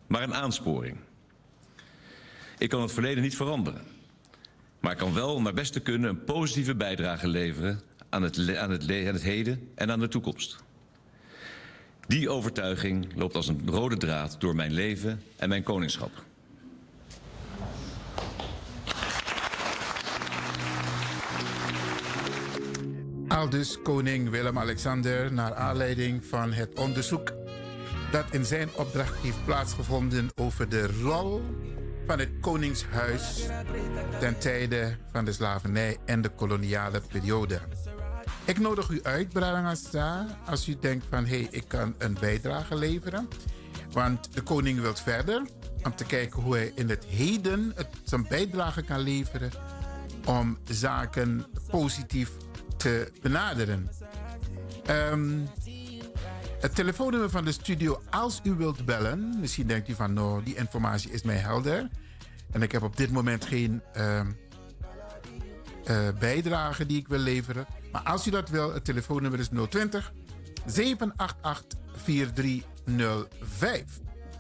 maar een aansporing. Ik kan het verleden niet veranderen, maar ik kan wel naar beste kunnen een positieve bijdrage leveren aan het heden en aan de toekomst. Die overtuiging loopt als een rode draad door mijn leven en mijn koningschap. Aldus koning Willem-Alexander naar aanleiding van het onderzoek dat in zijn opdracht heeft plaatsgevonden over de rol van het koningshuis ten tijde van de slavernij en de koloniale periode. Ik nodig u uit, Brarangasa, als u denkt van hé, ik kan een bijdrage leveren. Want de koning wil verder om te kijken hoe hij in het heden zijn bijdrage kan leveren om zaken positief te benaderen. Het telefoonnummer van de studio, als u wilt bellen. Misschien denkt u van, nou, die informatie is mij helder. En ik heb op dit moment geen bijdrage die ik wil leveren. Maar als u dat wil, het telefoonnummer is 020 788 4305.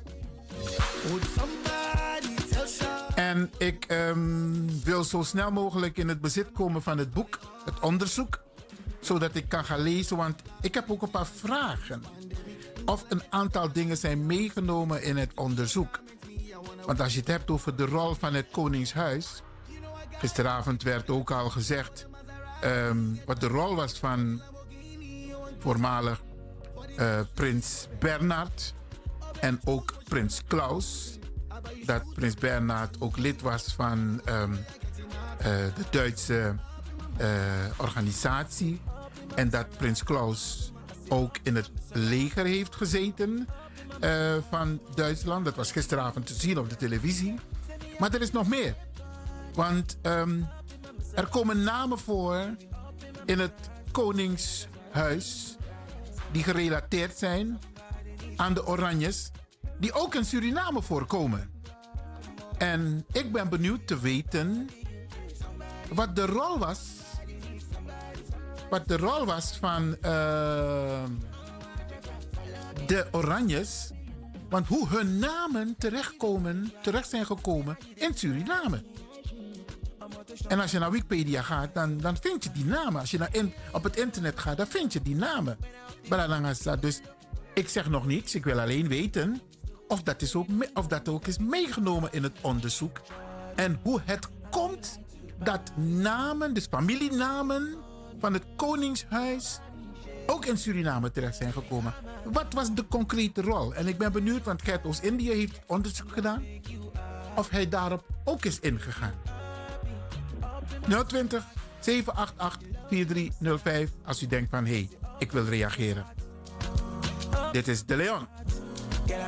En ik wil zo snel mogelijk in het bezit komen van het boek, het onderzoek, zodat ik kan gaan lezen, want ik heb ook een paar vragen. Of een aantal dingen zijn meegenomen in het onderzoek. Want als je het hebt over de rol van het Koningshuis, gisteravond werd ook al gezegd wat de rol was van voormalig prins Bernhard en ook prins Klaus. Dat prins Bernhard ook lid was van de Duitse organisatie. En dat prins Klaus ook in het leger heeft gezeten van Duitsland. Dat was gisteravond te zien op de televisie. Maar er is nog meer. Want er komen namen voor in het Koningshuis die gerelateerd zijn aan de Oranjes, die ook in Suriname voorkomen. En ik ben benieuwd te weten wat de rol was van de Oranjes. Want hoe hun namen terecht zijn gekomen in Suriname. En als je naar Wikipedia gaat, dan vind je die namen. Als je op het internet gaat, dan vind je die namen. Dus ik zeg nog niets. Ik wil alleen weten of dat ook is meegenomen in het onderzoek. En hoe het komt dat namen, dus familienamen van het Koningshuis, ook in Suriname terecht zijn gekomen. Wat was de concrete rol? En ik ben benieuwd, want Gert Oost-Indië heeft onderzoek gedaan, of hij daarop ook is ingegaan. 020 788 4305 als u denkt van hé, ik wil reageren. Dit is De Leon.